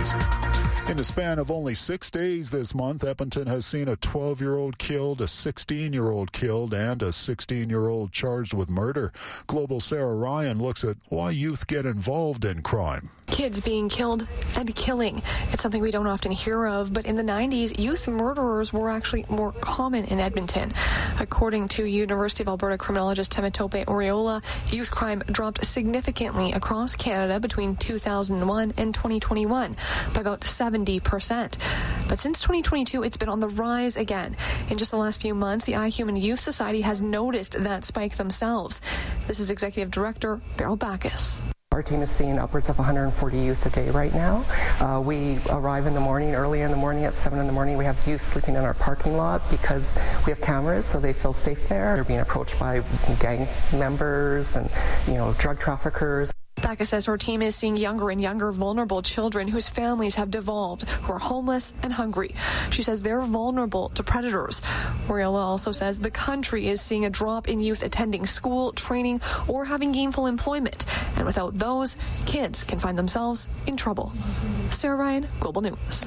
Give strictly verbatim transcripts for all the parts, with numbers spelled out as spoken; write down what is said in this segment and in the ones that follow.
days. In the span of only six days this month, Edmonton has seen a twelve-year-old killed, a sixteen-year-old killed, and a sixteen-year-old charged with murder. Global's Sarah Ryan looks at why youth get involved in crime. Kids being killed and killing. It's something we don't often hear of, but in the nineties, youth murderers were actually more common in Edmonton. According to University of Alberta criminologist Temitope Oriola, youth crime dropped significantly across Canada between two thousand one and twenty twenty-one by about seventy percent. But since twenty twenty-two, it's been on the rise again. In just the last few months, the iHuman Youth Society has noticed that spike themselves. This is Executive Director Beryl Backus. Our team is seeing upwards of one hundred forty youth a day right now. Uh, we arrive in the morning, early in the morning, at seven in the morning. We have youth sleeping in our parking lot because we have cameras, so they feel safe there. They're being approached by gang members and, you know, drug traffickers. Backus says her team is seeing younger and younger vulnerable children whose families have devolved, who are homeless and hungry. She says they're vulnerable to predators. Oriola also says the country is seeing a drop in youth attending school, training, or having gainful employment. And without those, kids can find themselves in trouble. Sarah Ryan, Global News.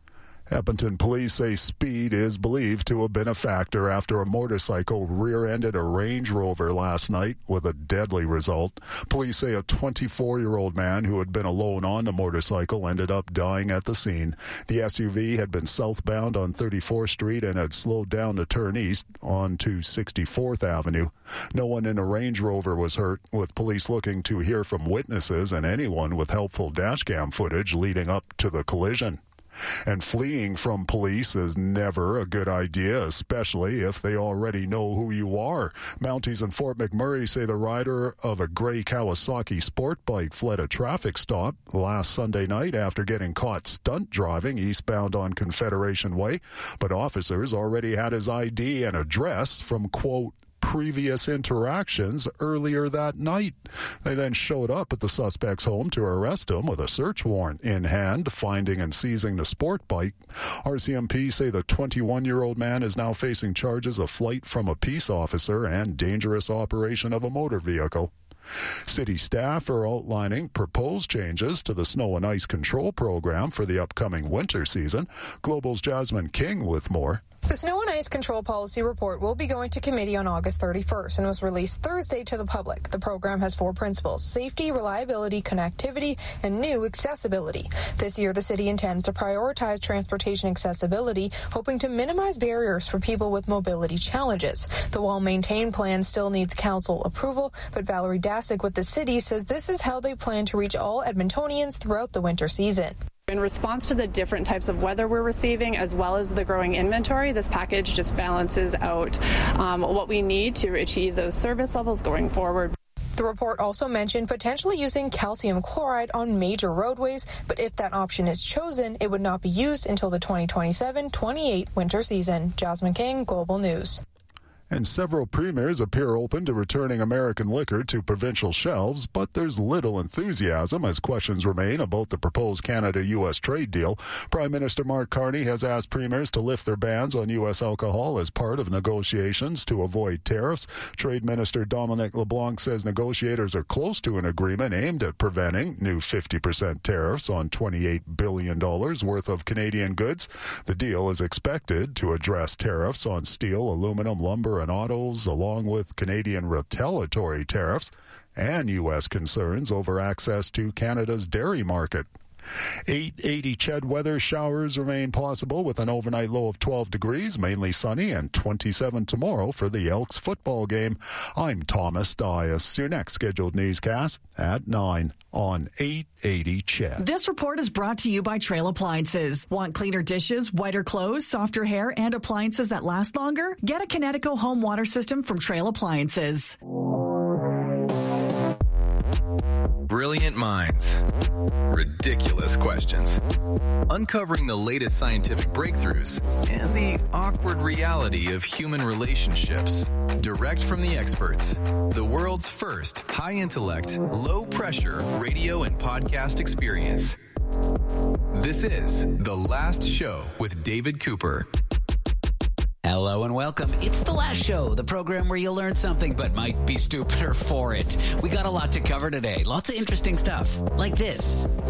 Edmonton police say speed is believed to have been a factor after a motorcycle rear-ended a Range Rover last night with a deadly result. Police say a twenty-four-year-old man who had been alone on the motorcycle ended up dying at the scene. The S U V had been southbound on thirty-fourth Street and had slowed down to turn east onto sixty-fourth Avenue. No one in the Range Rover was hurt, with police looking to hear from witnesses and anyone with helpful dashcam footage leading up to the collision. And fleeing from police is never a good idea, especially if they already know who you are. Mounties in Fort McMurray say the rider of a gray Kawasaki sport bike fled a traffic stop last Sunday night after getting caught stunt driving eastbound on Confederation Way. But officers already had his I D and address from, quote, previous interactions earlier that night. They then showed up at the suspect's home to arrest him with a search warrant in hand, finding and seizing the sport bike. R C M P say the twenty-one-year-old man is now facing charges of flight from a peace officer and dangerous operation of a motor vehicle. City staff are outlining proposed changes to the snow and ice control program for the upcoming winter season. Global's Jasmine King with more. The Snow and Ice Control Policy Report will be going to committee on August thirty-first and was released Thursday to the public. The program has four principles: safety, reliability, connectivity, and new accessibility. This year, the city intends to prioritize transportation accessibility, hoping to minimize barriers for people with mobility challenges. The well-maintained plan still needs council approval, but Valerie Dasick with the city says this is how they plan to reach all Edmontonians throughout the winter season. In response to the different types of weather we're receiving, as well as the growing inventory, this package just balances out um, what we need to achieve those service levels going forward. The report also mentioned potentially using calcium chloride on major roadways, but if that option is chosen, it would not be used until the twenty twenty-seven twenty-eight winter season. Jasmine King, Global News. And several premiers appear open to returning American liquor to provincial shelves, but there's little enthusiasm as questions remain about the proposed Canada-U S trade deal. Prime Minister Mark Carney has asked premiers to lift their bans on U S alcohol as part of negotiations to avoid tariffs. Trade Minister Dominic LeBlanc says negotiators are close to an agreement aimed at preventing new fifty percent tariffs on twenty-eight billion dollars worth of Canadian goods. The deal is expected to address tariffs on steel, aluminum, lumber, and autos, along with Canadian retaliatory tariffs and U S concerns over access to Canada's dairy market. eight eighty C H E D weather. Showers remain possible with an overnight low of twelve degrees, mainly sunny, and twenty-seven tomorrow for the Elks football game. I'm Thomas Dias. Your next scheduled newscast at nine on eight eighty C H E D. This report is brought to you by Trail Appliances. Want cleaner dishes, whiter clothes, softer hair, and appliances that last longer? Get a Kinetico home water system from Trail Appliances. Brilliant minds. Ridiculous questions. Uncovering the latest scientific breakthroughs and the awkward reality of human relationships. Direct from the experts. The world's first high-intellect, low-pressure radio and podcast experience. This is The Last Show with David Cooper. Hello and welcome. It's The Last Show, the program where you'll learn something but might be stupider for it. We got a lot to cover today. Lots of interesting stuff. Like this. What if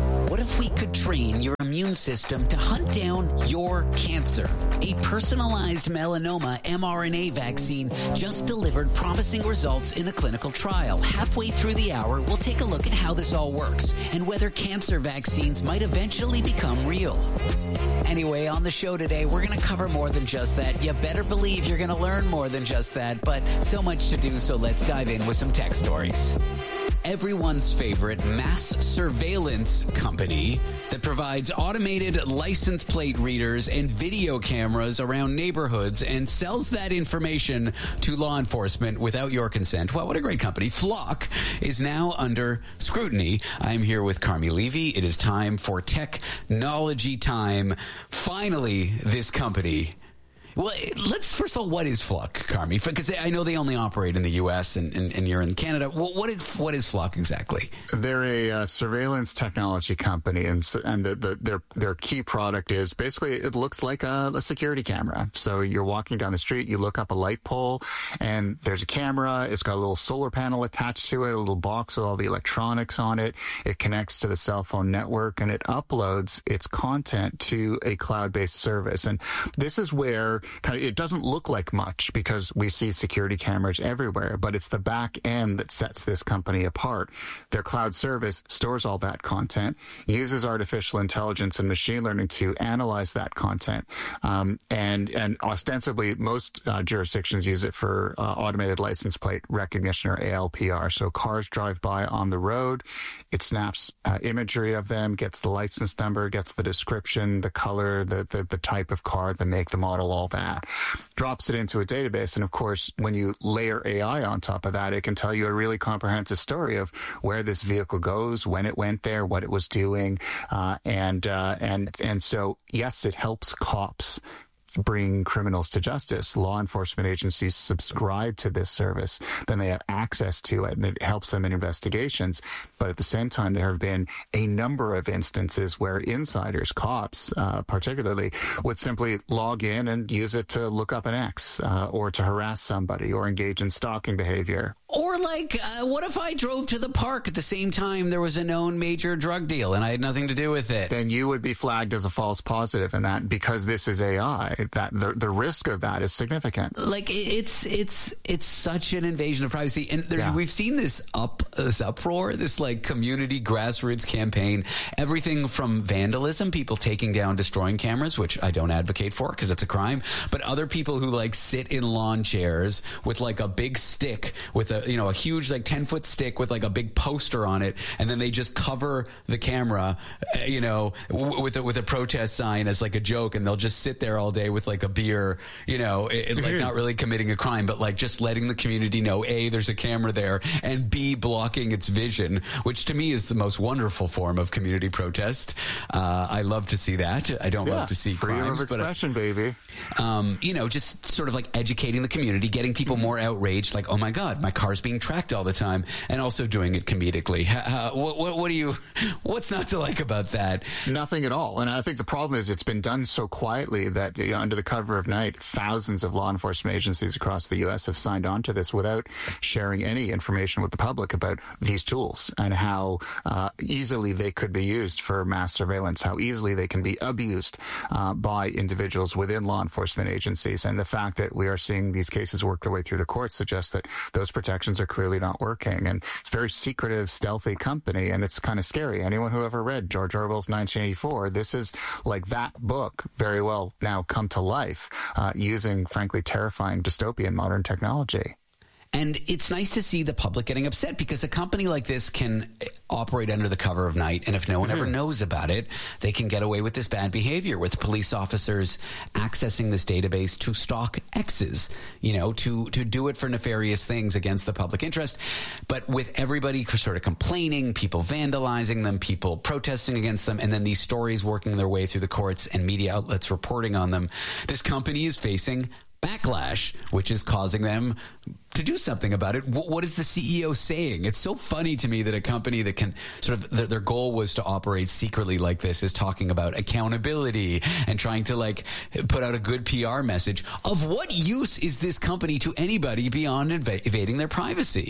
if we could train your immune system to hunt down your cancer? A personalized melanoma mRNA vaccine just delivered promising results in a clinical trial. Halfway through the hour, we'll take a look at how this all works and whether cancer vaccines might eventually become real. Anyway, on the show today, we're going to cover more than just that. You better believe you're going to learn more than just that, but so much to do, so let's dive in with some tech stories. Everyone's favorite mass surveillance company that provides automated license plate readers and video cameras around neighborhoods and sells that information to law enforcement without your consent. Well, what a great company. Flock is now under scrutiny. I'm here with Carmi Levy. It is time for technology time. Finally, this company. Well, let's first of all, what is Flock, Carmi? Because I know they only operate in the U S and, and, and you're in Canada. Well, what is what is Flock exactly? They're a uh, surveillance technology company, and and the, the, their their key product is basically it looks like a, a security camera. So you're walking down the street, you look up a light pole, and there's a camera. It's got a little solar panel attached to it, a little box with all the electronics on it. It connects to the cell phone network, and it uploads its content to a cloud-based service. And this is where Kind of, it doesn't look like much because we see security cameras everywhere, but it's the back end that sets this company apart. Their cloud service stores all that content, uses artificial intelligence and machine learning to analyze that content, um, and and ostensibly most uh, jurisdictions use it for uh, automated license plate recognition, or A L P R. So cars drive by on the road, it snaps uh, imagery of them, gets the license number, gets the description, the color, the the, the type of car, the make, the model, all that. That, drops it into a database. And of course, when you layer A I on top of that, it can tell you a really comprehensive story of where this vehicle goes, when it went there, what it was doing. Uh, and, uh, and, and so, yes, it helps cops bring criminals to justice. Law enforcement agencies subscribe to this service, then they have access to it, and it helps them in investigations. But at the same time, there have been a number of instances where insiders, cops uh, particularly, would simply log in and use it to look up an ex, uh, or to harass somebody, or engage in stalking behavior. Or like, uh, what if I drove to the park at the same time there was a known major drug deal and I had nothing to do with it? Then you would be flagged as a false positive, and that because this is A I, that the, the risk of that is significant. Like it's it's it's such an invasion of privacy, and there's, yeah. we've seen this up this uproar, this like community grassroots campaign, everything from vandalism, people taking down, destroying cameras, which I don't advocate for because it's a crime, but other people who like sit in lawn chairs with like a big stick with a you know a huge like ten foot stick with like a big poster on it, and then they just cover the camera, uh, you know, w- with a, with a protest sign as like a joke, and they'll just sit there all day with like a beer, you know, it, it, like not really committing a crime, but like just letting the community know, A, there's a camera there, and B, blocking its vision, which to me is the most wonderful form of community protest. Uh, I love to see that. I don't yeah, love to see freedom crimes, of expression, but, uh, baby. Um, you know, just sort of like educating the community, getting people more outraged, like, oh my God, my car's being tracked all the time, and also doing it comedically. How, what, what, what do you, what's not to like about that? Nothing at all. And I think the problem is it's been done so quietly that, you know, under the cover of night, thousands of law enforcement agencies across the U S have signed on to this without sharing any information with the public about these tools and how uh, easily they could be used for mass surveillance, how easily they can be abused uh, by individuals within law enforcement agencies. And the fact that we are seeing these cases work their way through the courts suggests that those protections are clearly not working. And it's a very secretive, stealthy company, and it's kind of scary. Anyone who ever read George Orwell's nineteen eighty-four, this is like that book very well now come to life, uh, using, frankly, terrifying dystopian modern technology. And it's nice to see the public getting upset because a company like this can operate under the cover of night. And if no one mm-hmm. ever knows about it, they can get away with this bad behavior with police officers accessing this database to stalk exes, you know, to, to do it for nefarious things against the public interest. But with everybody sort of complaining, people vandalizing them, people protesting against them, and then these stories working their way through the courts and media outlets reporting on them, this company is facing backlash, which is causing them to do something about it. What is the C E O saying? It's so funny to me that a company that can sort of, their goal was to operate secretly like this is talking about accountability and trying to like put out a good P R message. Of what use is this company to anybody beyond ev- evading their privacy?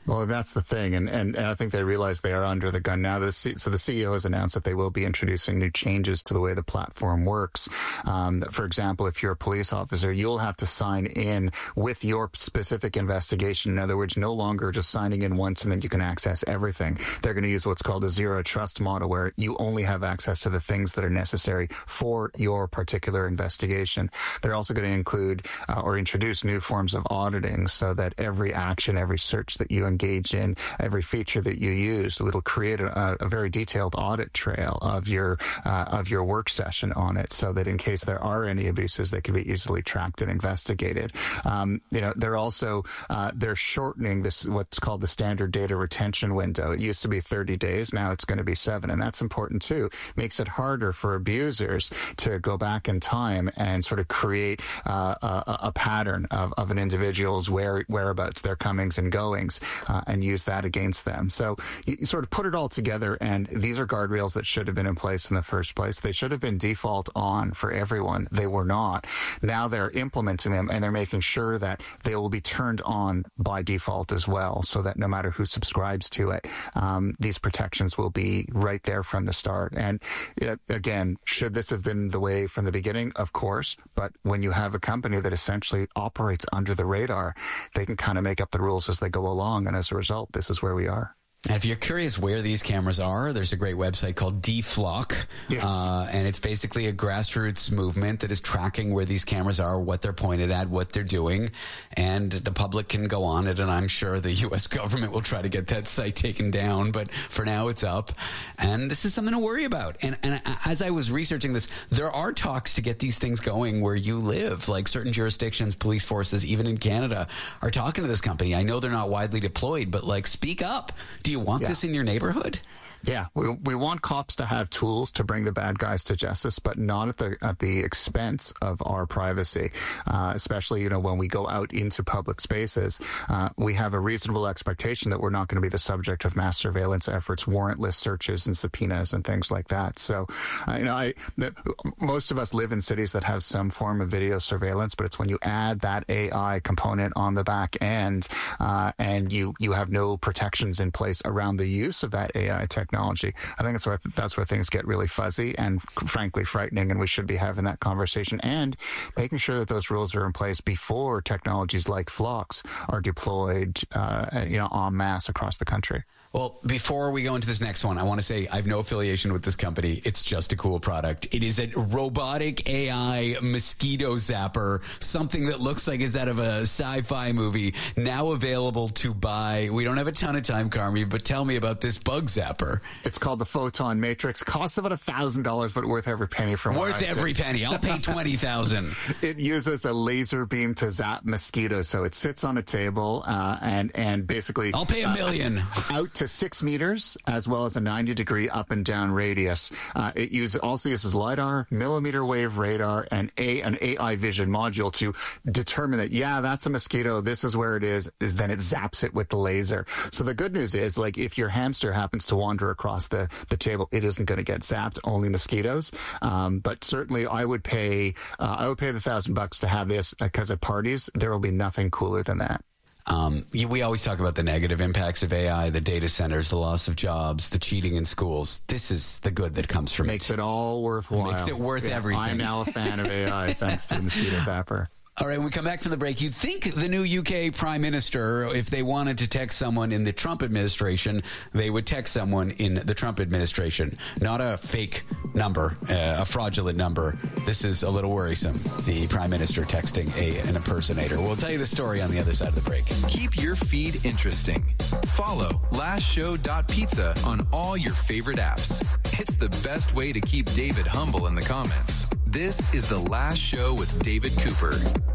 Well, that's the thing, and, and, and I think they realize they are under the gun now. The C- so the C E O has announced that they will be introducing new changes to the way the platform works. Um, that, for example, if you're a police officer, you'll have to sign in with your specific investigation. In other words, no longer just signing in once and then you can access everything. They're going to use what's called a zero trust model, where you only have access to the things that are necessary for your particular investigation. They're also going to include uh, or introduce new forms of auditing, so that every action, every search that you engage in, every feature that you use, it'll create a, a very detailed audit trail of your uh, of your work session on it, so that in case there are any abuses, they can be easily tracked and investigated. Um, you know, they're also uh, they're shortening this what's called the standard data retention window. It used to be thirty days, now it's going to be seven, and that's important too. Makes it harder for abusers to go back in time and sort of create uh, a, a pattern of, of an individual's where, whereabouts, their comings and goings. Uh, and use that against them. So you, you sort of put it all together, and these are guardrails that should have been in place in the first place. They should have been default on for everyone. They were not. Now they're implementing them, and they're making sure that they will be turned on by default as well, so that no matter who subscribes to it, um, these protections will be right there from the start. And uh, again, should this have been the way from the beginning? Of course. But when you have a company that essentially operates under the radar, they can kind of make up the rules as they go along. And as a result, this is where we are. And if you're curious where these cameras are, there's a great website called D Flock. Yes. Uh, and it's basically a grassroots movement that is tracking where these cameras are, what they're pointed at, what they're doing. And the public can go on it, and I'm sure the U S government will try to get that site taken down. But for now, it's up. And this is something to worry about. And, and as I was researching this, there are talks to get these things going where you live. Like certain jurisdictions, police forces, even in Canada, are talking to this company. I know they're not widely deployed, but like, speak up. Do you want yeah. this in your neighborhood? Yeah, we we want cops to have tools to bring the bad guys to justice, but not at the at the expense of our privacy. Uh, especially, you know, when we go out into public spaces, uh, we have a reasonable expectation that we're not going to be the subject of mass surveillance efforts, warrantless searches, and subpoenas and things like that. So, uh, you know, I the, most of us live in cities that have some form of video surveillance, but it's when you add that A I component on the back end, uh, and you you have no protections in place around the use of that A I technology. Technology. I think that's where that's where things get really fuzzy and frankly frightening, and we should be having that conversation and making sure that those rules are in place before technologies like Flocks are deployed, uh, you know, en masse across the country. Well, before we go into this next one, I want to say I have no affiliation with this company. It's just a cool product. It is a robotic A I mosquito zapper, something that looks like it's out of a sci-fi movie, now available to buy. We don't have a ton of time, Carmi, but tell me about this bug zapper. It's called the Photon Matrix. Costs about one thousand dollars, but worth every penny from Worth every sit. penny. I'll pay twenty thousand dollars. It uses a laser beam to zap mosquitoes, so it sits on a table uh, and, and basically... I'll pay a million. Uh, out to six meters, as well as a ninety degree up and down radius. Uh, it uses, also uses LiDAR, millimeter wave radar, and a, an A I vision module to determine that, yeah, that's a mosquito, this is where it is, is then it zaps it with the laser. So the good news is, like, if your hamster happens to wander across the, the table, it isn't going to get zapped, only mosquitoes. Um, but certainly I would pay, uh, I would pay the thousand bucks to have this, because at parties, there will be nothing cooler than that. Um, we always talk about the negative impacts of A I, the data centers, the loss of jobs, the cheating in schools. This is the good that comes from Makes it. it all worthwhile. Makes it worth yeah, everything. I'm now a fan of A I, thanks to the mosquito zapper. All right, when we come back from the break, you'd think the new U K Prime Minister, if they wanted to text someone in the Trump administration, they would text someone in the Trump administration. Not a fake number, uh, a fraudulent number. This is a little worrisome, the Prime Minister texting a, an impersonator. We'll tell you the story on the other side of the break. Keep your feed interesting. Follow last show dot pizza on all your favorite apps. It's the best way to keep David humble in the comments. This is The Last Show with David Cooper.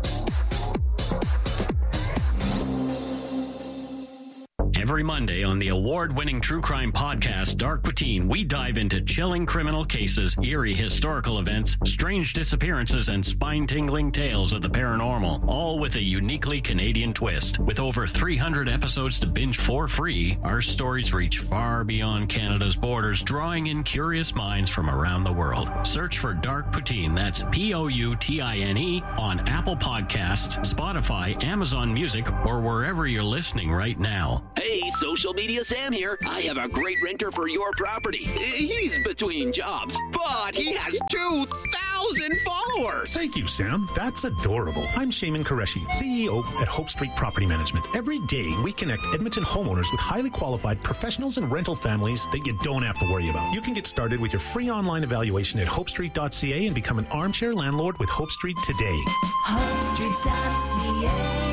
Every Monday on the award-winning true crime podcast, Dark Poutine, we dive into chilling criminal cases, eerie historical events, strange disappearances, and spine-tingling tales of the paranormal, all with a uniquely Canadian twist. With over three hundred episodes to binge for free, our stories reach far beyond Canada's borders, drawing in curious minds from around the world. Search for Dark Poutine, that's P O U T I N E, on Apple Podcasts, Spotify, Amazon Music, or wherever you're listening right now. Hey, Media Sam here. I have a great renter for your property. He's between jobs, but he has two thousand followers. Thank you, Sam. That's adorable. I'm Shaman Qureshi, C E O at Hope Street Property Management. Every day, we connect Edmonton homeowners with highly qualified professionals and rental families that you don't have to worry about. You can get started with your free online evaluation at hope street dot c a and become an armchair landlord with Hope Street today. hope street dot c a.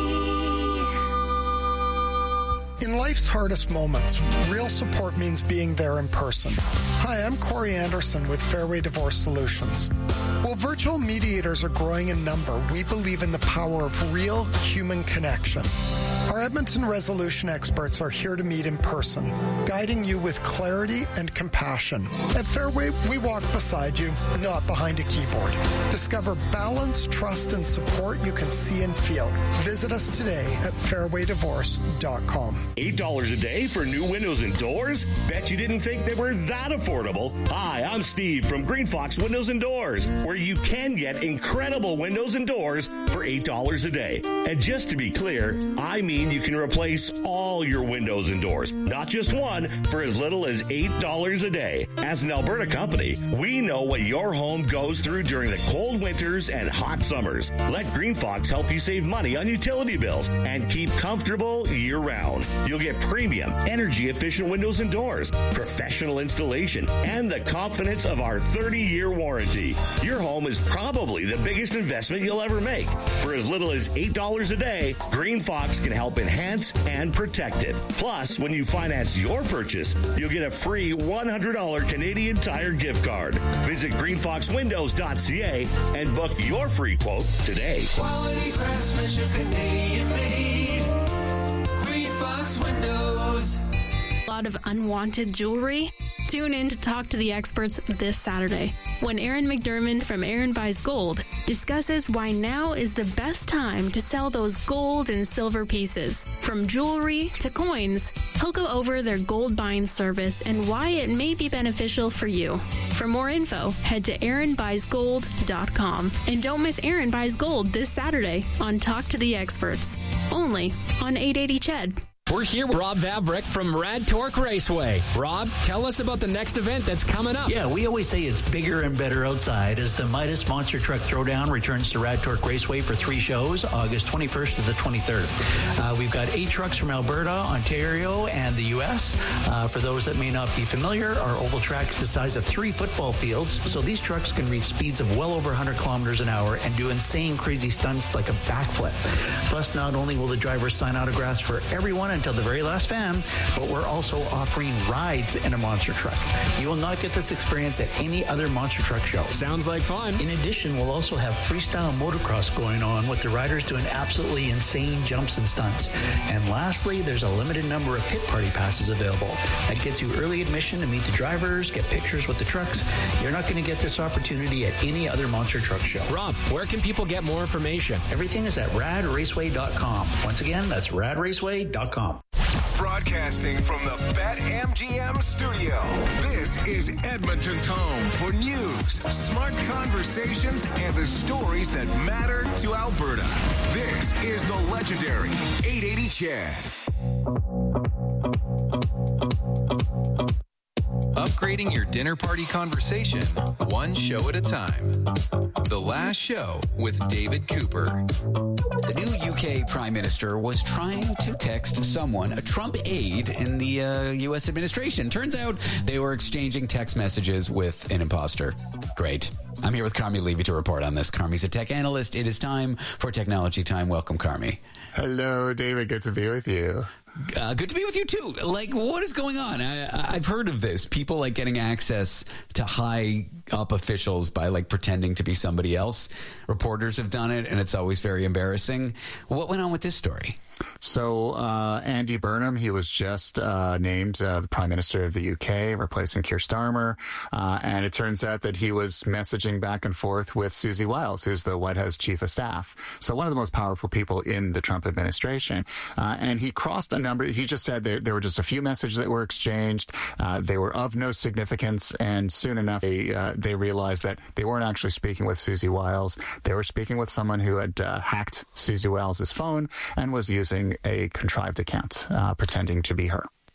In life's hardest moments, real support means being there in person. Hi, I'm Corey Anderson with Fairway Divorce Solutions. While virtual mediators are growing in number, we believe in the power of real human connection. Our Edmonton resolution experts are here to meet in person, guiding you with clarity and compassion. At Fairway, we walk beside you, not behind a keyboard. Discover balance, trust, and support you can see and feel. Visit us today at fairway divorce dot com. eight dollars a day for new windows and doors? Bet you didn't think they were that affordable. Hi, I'm Steve from Green Fox Windows and Doors, where you can get incredible windows and doors for eight dollars a day. And just to be clear, I mean you can replace all your windows and doors, not just one, for as little as eight dollars a day. As an Alberta company, we know what your home goes through during the cold winters and hot summers. Let Green Fox help you save money on utility bills and keep comfortable year-round. You'll get premium, energy-efficient windows and doors, professional installation, and the confidence of our thirty-year warranty. Your home is probably the biggest investment you'll ever make. For as little as eight dollars a day, Green Fox can help enhance and protect it. Plus, when you finance your purchase, you'll get a free one hundred dollars Canadian Tire gift card. Visit green fox windows dot c a and book your free quote today. Quality craftsmanship, Canadian made. Green Fox Windows. A lot of unwanted jewelry? Tune in to Talk to the Experts this Saturday when Aaron McDermott from Aaron Buys Gold discusses why now is the best time to sell those gold and silver pieces. From jewelry to coins, he'll go over their gold buying service and why it may be beneficial for you. For more info, head to aaron buys gold dot com. And don't miss Aaron Buys Gold this Saturday on Talk to the Experts, only on eight eighty C H E D. We're here with Rob Vavrick from Rad Torque Raceway. Rob, tell us about the next event that's coming up. Yeah, we always say it's bigger and better outside as the Midas Monster Truck Throwdown returns to Rad Torque Raceway for three shows, August twenty-first to the twenty-third. Uh, we've got eight trucks from Alberta, Ontario, and the U S. Uh, for those that may not be familiar, our oval track is the size of three football fields, so these trucks can reach speeds of well over one hundred kilometers an hour and do insane, crazy stunts like a backflip. Plus, not only will the drivers sign autographs for everyone until the very last fan, but we're also offering rides in a monster truck. You will not get this experience at any other monster truck show. Sounds like fun. In addition, we'll also have freestyle motocross going on with the riders doing absolutely insane jumps and stunts. And lastly, there's a limited number of pit party passes available. That gets you early admission to meet the drivers, get pictures with the trucks. You're not going to get this opportunity at any other monster truck show. Rob, where can people get more information? Everything is at rad raceway dot com. Once again, that's rad raceway dot com. Broadcasting from the BetMGM studio, this is Edmonton's home for news, smart conversations, and the stories that matter to Alberta. This is the legendary eight eighty C H E D. Upgrading your dinner party conversation, one show at a time. The Last Show with David Cooper. The new U K Prime Minister was trying to text someone, a Trump aide in the uh, U S administration. Turns out they were exchanging text messages with an imposter. Great. I'm here with Carmi Levy to report on this. Carmi's a tech analyst. It is time for Technology Time. Welcome, Carmi. Hello, David. Good to be with you. Uh, good to be with you, too. Like, what is going on? I, I've heard of this. People, like, getting access to high-up officials by, like, pretending to be somebody else. Reporters have done it, and it's always very embarrassing. What went on with this story? So uh, Andy Burnham, he was just uh, named uh, the Prime Minister of the U K, replacing Keir Starmer. Uh, and it turns out that he was messaging back and forth with Susie Wiles, who's the White House Chief of Staff. So one of the most powerful people in the Trump administration. Uh, and he crossed a number. He just said there, there were just a few messages that were exchanged. Uh, they were of no significance. And soon enough, they, uh, they realized that they weren't actually speaking with Susie Wiles. They were speaking with someone who had uh, hacked Susie Wiles' phone and was using a contrived account, uh, pretending to be her.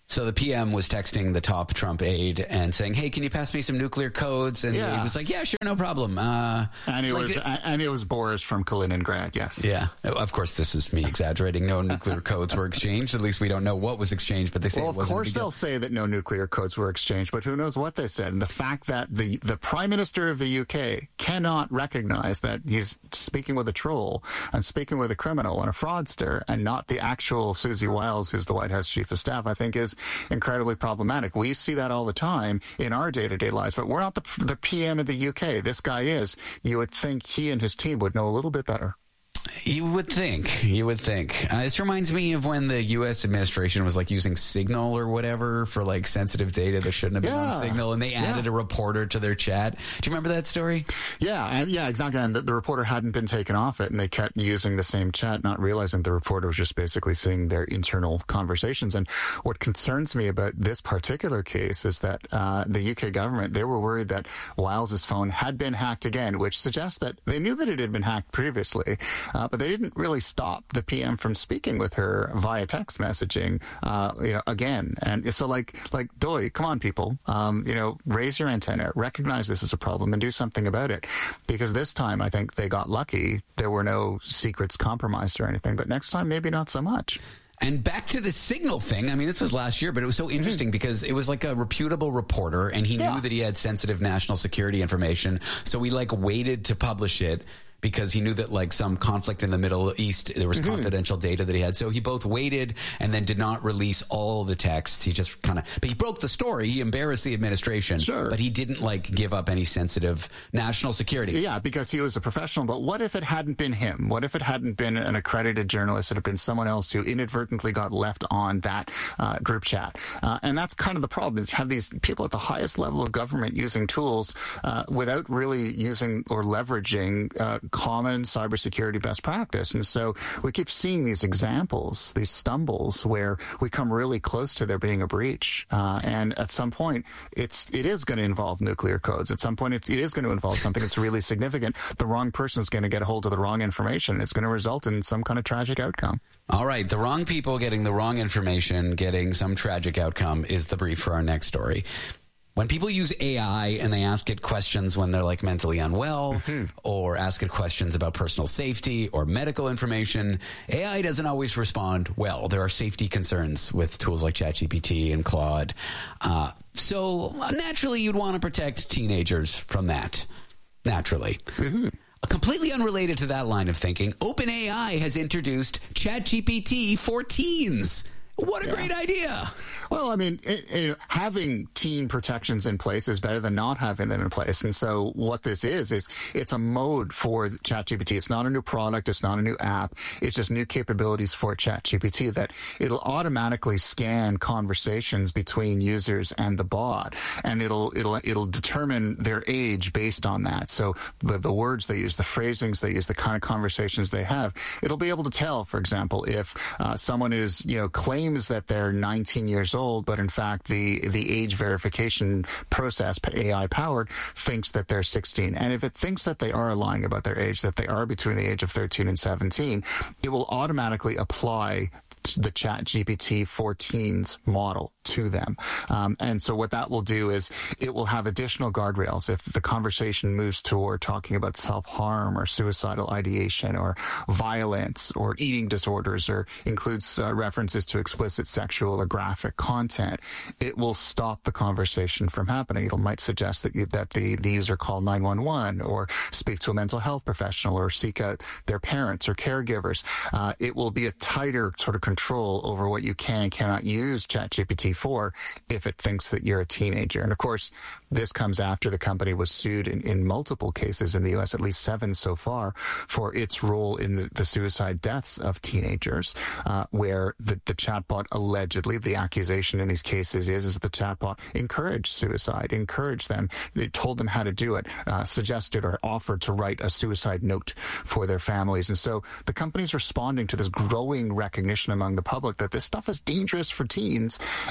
So the P M was texting the top Trump aide and saying, "Hey, can you pass me some nuclear codes?" And Yeah. he was like, "Yeah, sure, no problem." Uh, And it like was it- and it was Boris from Kaliningrad. Yes. Yeah. Of course, this is me exaggerating. No nuclear codes were exchanged. At least we don't know what was exchanged, but they say Well, it of wasn't. course a big deal. they'll say that no nuclear codes were exchanged, but who knows what they said. And the fact that the, the Prime Minister of the U K cannot recognize that he's speaking with a troll and speaking with a criminal and a fraudster and not the actual Susie Wiles, who's the White House Chief of Staff, I think is incredibly problematic. We see that all the time in our day-to-day lives, but we're not the, the P M of the U K. This guy is. You would think he and his team would know a little bit better. You would think. You would think. Uh, this reminds me of when the U S administration was like using Signal or whatever for like sensitive data that shouldn't have been on Yeah. Signal, and they added Yeah. a reporter to their chat. Do you remember that story? Yeah, and yeah, exactly. And the, the reporter hadn't been taken off it, and they kept using the same chat, not realizing the reporter was just basically seeing their internal conversations. And what concerns me about this particular case is that uh, the U K government, they were worried that Wiles's phone had been hacked again, which suggests that they knew that it had been hacked previously, uh, but they didn't really stop the P M from speaking with her via text messaging, uh, you know, again. And so, like, like, doy, come on, people, um, you know, raise your antenna, recognize this is a problem, and do something about it. Because this time, I think they got lucky. There were no secrets compromised or anything. But next time, maybe not so much. And back to the Signal thing. I mean, this was last year, but it was so interesting because it was like a reputable reporter, and he Yeah. knew that he had sensitive national security information. So he like waited to publish it because he knew that like some conflict in the Middle East, there was confidential data that he had. So he both waited and then did not release all the texts. He just kind of, but he broke the story. He embarrassed the administration. Sure. But he didn't like give up any sensitive national security. Yeah, because he was a professional. But what if it hadn't been him? What if it hadn't been an accredited journalist? It had been someone else who inadvertently got left on that uh, group chat. Uh, and that's kind of the problem. Is have these people at the highest level of government using tools uh, without really using or leveraging uh, common cybersecurity best practice. And so we keep seeing these examples, these stumbles where we come really close to there being a breach. Uh, and at some point, it's it is going to involve nuclear codes. At some point, it's, it is going to involve something that's really significant. The wrong person is going to get a hold of the wrong information. It's going to result in some kind of tragic outcome. All right. The wrong people getting the wrong information, getting some tragic outcome is the brief for our next story. When people use A I and they ask it questions when they're like mentally unwell mm-hmm. or ask it questions about personal safety or medical information, A I doesn't always respond well. There are safety concerns with tools like ChatGPT and Claude. Uh, so naturally, you'd want to protect teenagers from that. Naturally. Mm-hmm. Completely unrelated to that line of thinking, OpenAI has introduced ChatGPT for teens. What a yeah. great idea. Well, I mean, it, it, having teen protections in place is better than not having them in place. And so what this is, is it's a mode for ChatGPT. It's not a new product. It's not a new app. It's just new capabilities for ChatGPT that it'll automatically scan conversations between users and the bot. And it'll, it'll, it'll determine their age based on that. So the, the words they use, the phrasings they use, the kind of conversations they have, it'll be able to tell, for example, if uh, someone is, you know, claims that they're nineteen years old, but in fact the the age verification process, A I powered, thinks that they're sixteen. And if it thinks that they are lying about their age, that they are between the age of thirteen and seventeen, it will automatically apply the ChatGPT for teens model to them. Um, and so what that will do is it will have additional guardrails. If the conversation moves toward talking about self-harm or suicidal ideation or violence or eating disorders or includes uh, references to explicit sexual or graphic content, it will stop the conversation from happening. It might suggest that, you, that the, the user call nine one one or speak to a mental health professional or seek out their parents or caregivers. Uh, it will be a tighter sort of control over what you can and cannot use ChatGPT for if it thinks that you're a teenager. And of course, this comes after the company was sued in, in multiple cases in the U S, at least seven so far, for its role in the, the suicide deaths of teenagers, uh, where the, the chatbot allegedly, the accusation in these cases is, is the chatbot encouraged suicide, encouraged them, it told them how to do it, uh, suggested or offered to write a suicide note for their families. And so the company's responding to this growing recognition among the public that this stuff is dangerous for teens,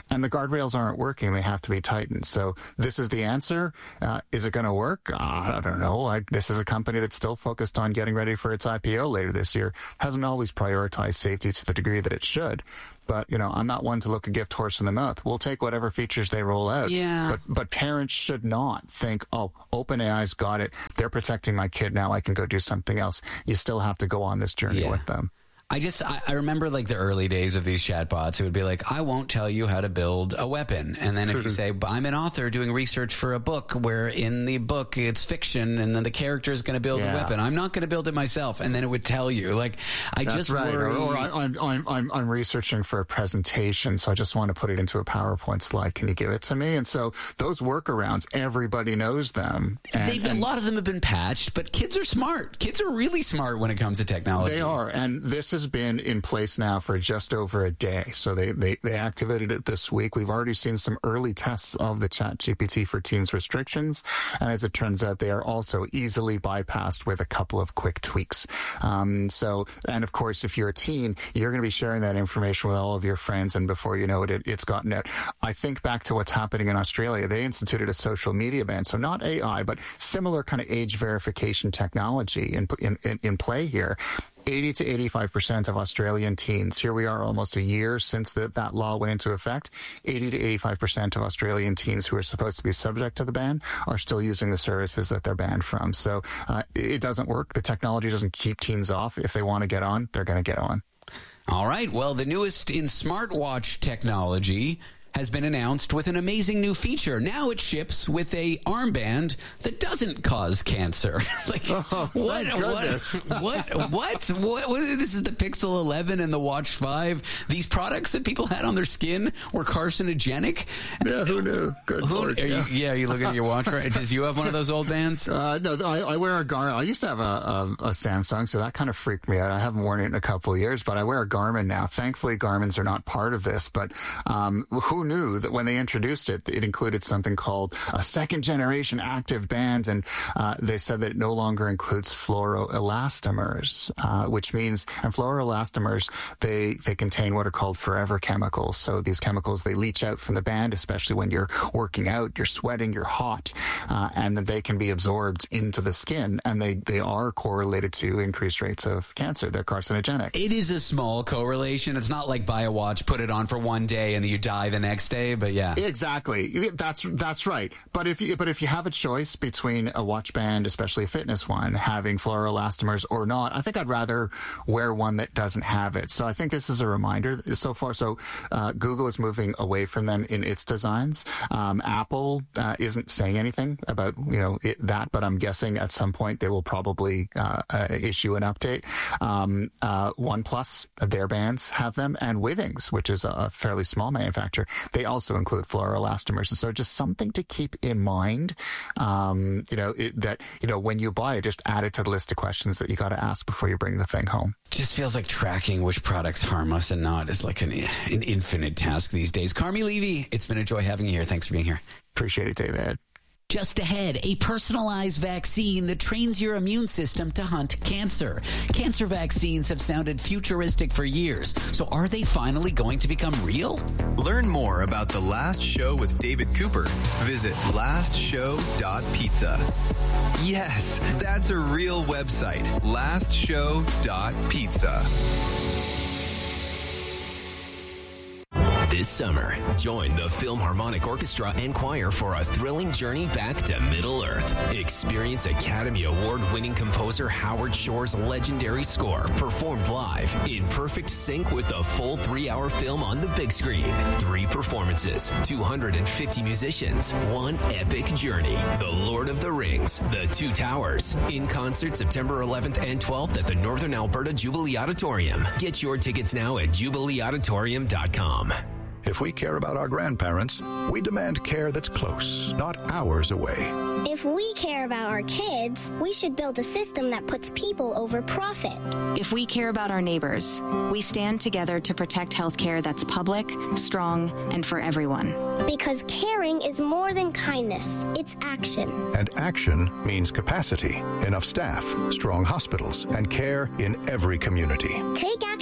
and the guardrails aren't working. They have to be tightened. So this is the answer. Uh, is it going to work? Uh, I don't know. I, this is a company that's still focused on getting ready for its I P O later this year. Hasn't always prioritized safety to the degree that it should. But, you know, I'm not one to look a gift horse in the mouth. We'll take whatever features they roll out. Yeah. But, but parents should not think, oh, OpenAI's got it. They're protecting my kid. Now I can go do something else. You still have to go on this journey Yeah. with them. I just, I, I remember like the early days of these chatbots. It would be like, I won't tell you how to build a weapon. And then if you say, I'm an author doing research for a book where in the book it's fiction and then the character is going to build Yeah. a weapon. I'm not going to build it myself. And then it would tell you. Like, I That's just right. worry. Or, or I, I'm, I'm, I'm, I'm researching for a presentation, so I just want to put it into a PowerPoint slide. Can you give it to me? And so those workarounds, everybody knows them. And, They've, and a lot of them have been patched, but kids are smart. Kids are really smart when it comes to technology. They are. And this has been in place now for just over a day. So they, they, they activated it this week. We've already seen some early tests of the ChatGPT for Teens restrictions. And as it turns out, they are also easily bypassed with a couple of quick tweaks. Um, so, and of course, if you're a teen, you're going to be sharing that information with all of your friends. And before you know it, it, it's gotten out. I think back to what's happening in Australia. They instituted a social media ban. So not A I, but similar kind of age verification technology in, in, in, in play here. eighty to eighty-five percent of Australian teens, here we are almost a year since the, that law went into effect, eighty to eighty-five percent of Australian teens who are supposed to be subject to the ban are still using the services that they're banned from. So uh, it doesn't work. The technology doesn't keep teens off. If they want to get on, they're going to get on. All right. Well, the newest in smartwatch technology has been announced with an amazing new feature. Now it ships with a armband that doesn't cause cancer. like oh, what, what, what? What? What? What? This is the Pixel eleven and the Watch five. These products that people had on their skin were carcinogenic. Yeah, who knew? Good who, Lord, are yeah. You, yeah, are you looking at your watch right? Does you have one of those old bands? Uh, no, I, I wear a Garmin. I used to have a, a, a Samsung, so that kind of freaked me out. I haven't worn it in a couple of years, but I wear a Garmin now. Thankfully, Garmins are not part of this, but um, who knew that when they introduced it, it included something called a second generation active band, and uh, they said that it no longer includes fluoroelastomers, uh, which means, and fluoroelastomers, they, they contain what are called forever chemicals. So these chemicals, they leach out from the band, especially when you're working out, you're sweating, you're hot, uh, and they can be absorbed into the skin, and they, they are correlated to increased rates of cancer. They're carcinogenic. It is a small correlation. It's not like buy a watch, put it on for one day, and then you die the next day. But yeah, exactly. That's that's right. But if you but if you have a choice between a watch band, especially a fitness one, having fluoroelastomers or not, I think I'd rather wear one that doesn't have it. So I think this is a reminder so far. So uh, Google is moving away from them in its designs. Um, Apple uh, isn't saying anything about you know it, that, but I'm guessing at some point they will probably uh, uh, issue an update. Um, uh, OnePlus, their bands have them, and Withings, which is a fairly small manufacturer, they also also include fluoroelastomers. And so just something to keep in mind, um, you know, it, that, you know, when you buy it, just add it to the list of questions that you got to ask before you bring the thing home. Just feels like tracking which products harm us and not is like an, an infinite task these days. Carmi Levy, it's been a joy having you here. Thanks for being here. Appreciate it, David. Just ahead, a personalized vaccine that trains your immune system to hunt cancer. Cancer vaccines have sounded futuristic for years, so are they finally going to become real? Learn more about The Last Show with David Cooper. Visit last show dot pizza. Yes, that's a real website, last show dot pizza. This summer, join the Philharmonic Orchestra and Choir for a thrilling journey back to Middle-earth. Experience Academy Award-winning composer Howard Shore's legendary score performed live in perfect sync with the full three-hour film on the big screen. Three performances, two hundred fifty musicians, one epic journey. The Lord of the Rings, The Two Towers. In concert September eleventh and twelfth at the Northern Alberta Jubilee Auditorium. Get your tickets now at jubilee auditorium dot com. If we care about our grandparents, we demand care that's close, not hours away. If we care about our kids, we should build a system that puts people over profit. If we care about our neighbors, we stand together to protect healthcare that's public, strong, and for everyone. Because caring is more than kindness, it's action. And action means capacity, enough staff, strong hospitals, and care in every community. Take action now.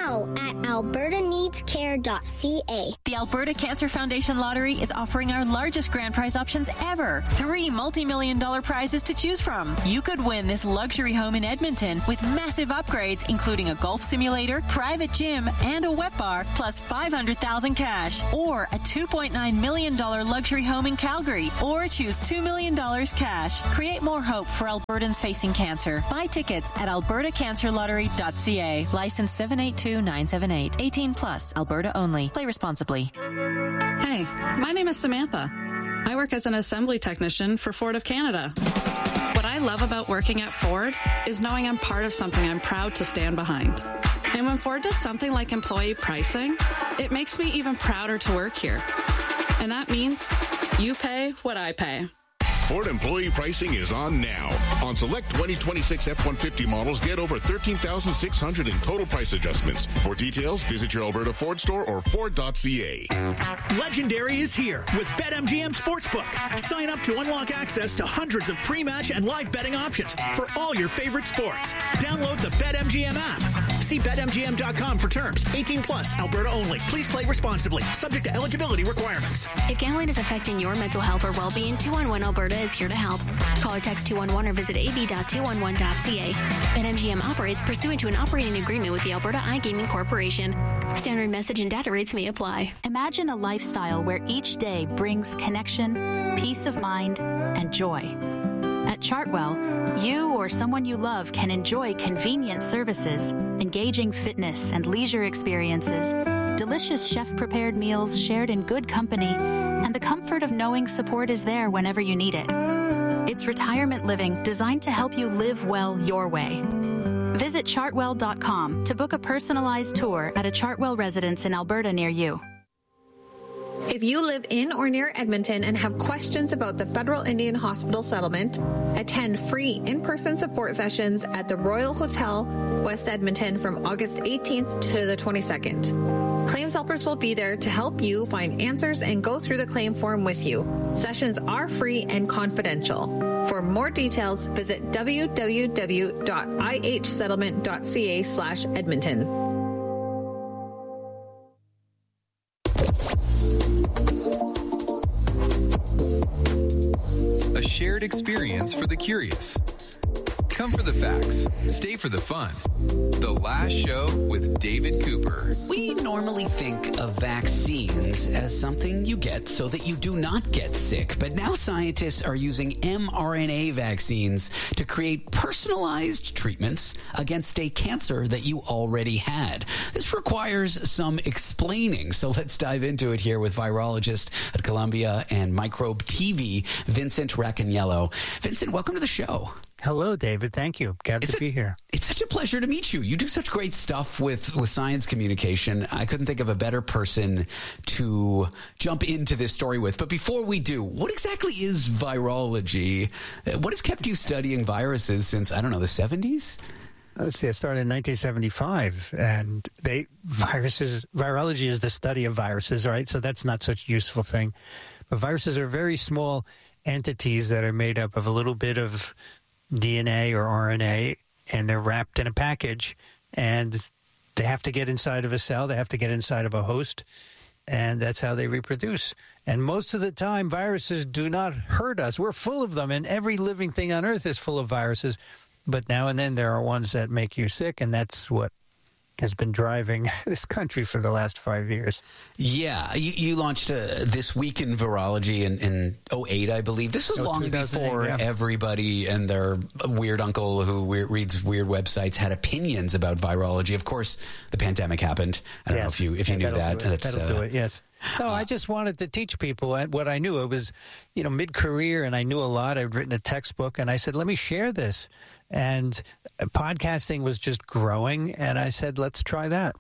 now at alberta needs care dot c a. The Alberta Cancer Foundation Lottery is offering our largest grand prize options ever. Three multi-million dollar prizes to choose from. You could win this luxury home in Edmonton with massive upgrades, including a golf simulator, private gym, and a wet bar, plus five hundred thousand cash. Or a two point nine million dollar luxury home in Calgary. Or choose two million dollars cash. Create more hope for Albertans facing cancer. Buy tickets at alberta cancer lottery dot c a. License seven eight two nine seven eight. eighteen plus. Alberta only. Play responsibly. Hey, my name is Samantha. I work as an assembly technician for Ford of Canada. What I love about working at Ford is knowing I'm part of something I'm proud to stand behind. And when Ford does something like employee pricing, it makes me even prouder to work here. And that means you pay what I pay. Ford employee pricing is on now. On select twenty twenty-six F one fifty models, get over thirteen thousand six hundred dollars in total price adjustments. For details, visit your Alberta Ford store or ford dot c a. Legendary is here with BetMGM Sportsbook. Sign up to unlock access to hundreds of pre-match and live betting options for all your favorite sports. Download the BetMGM app. See bet M G M dot com for terms. eighteen plus, Alberta only. Please play responsibly. Subject to eligibility requirements. If gambling is affecting your mental health or well-being, two one one Alberta is here to help. Call or text two one one or visit a b dot two one one dot c a. BetMGM operates pursuant to an operating agreement with the Alberta iGaming Corporation. Standard message and data rates may apply. Imagine a lifestyle where each day brings connection, peace of mind, and joy. At Chartwell, you or someone you love can enjoy convenient services, engaging fitness and leisure experiences, delicious chef-prepared meals shared in good company, and the comfort of knowing support is there whenever you need it. It's retirement living designed to help you live well your way. Visit chartwell dot com to book a personalized tour at a Chartwell residence in Alberta near you. If you live in or near Edmonton and have questions about the Federal Indian Hospital settlement, attend free in-person support sessions at the Royal Hotel, West Edmonton from August eighteenth to the twenty-second. Claims helpers will be there to help you find answers and go through the claim form with you. Sessions are free and confidential. For more details, visit w w w dot i h settlement dot c a slash Edmonton. A shared experience for the curious. Come for the facts. Stay for the fun. The Last Show with David Cooper. We normally think of vaccines as something you get so that you do not get sick. But now scientists are using mRNA vaccines to create personalized treatments against a cancer that you already had. This requires some explaining. So let's dive into it here with virologist at Columbia and Microbe T V, Vincent Racaniello. Vincent, welcome to the show. Hello, David. Thank you. Glad it's to a, be here. It's such a pleasure to meet you. You do such great stuff with, with science communication. I couldn't think of a better person to jump into this story with. But before we do, what exactly is virology? What has kept you studying viruses since, I don't know, the seventies? Let's see, I started in nineteen seventy-five, and they viruses, virology is the study of viruses, right? So that's not such a useful thing. But viruses are very small entities that are made up of a little bit of D N A or R N A, and they're wrapped in a package, and they have to get inside of a cell. They have to get inside of a host, and that's how they reproduce. And most of the time, viruses do not hurt us. We're full of them, and every living thing on Earth is full of viruses. But now and then there are ones that make you sick, and that's what has been driving this country for the last five years. Yeah, you, you launched uh, This Week in Virology in, in oh eight, I believe. This was oh, long before yeah. everybody and their weird uncle who weird, reads weird websites had opinions about virology. Of course, the pandemic happened. I don't yes. know if you if you yeah, knew that. Do it. That'll uh, do it, yes. No, I just wanted to teach people what I knew. It was, you know, mid-career, and I knew a lot. I'd written a textbook, and I said, let me share this. And podcasting was just growing, and I said, let's try that.